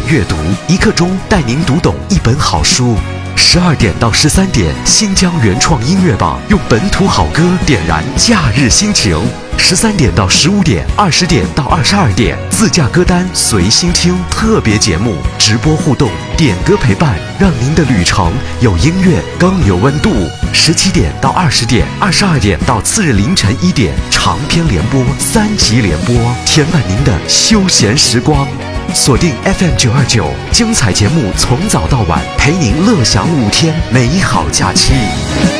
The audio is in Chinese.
阅读，一刻钟带您读懂一本好书。12点到13点，新疆原创音乐榜，用本土好歌点燃假日心情。13点到15点，20点到22点，自驾歌单随心听特别节目，直播互动，点歌陪伴，让您的旅程有音乐更有温度。17点到20点，22点到次日凌晨1点，长篇联播3集联播，填满您的休闲时光。锁定 FM929，精彩节目从早到晚，陪您乐享5天美好假期。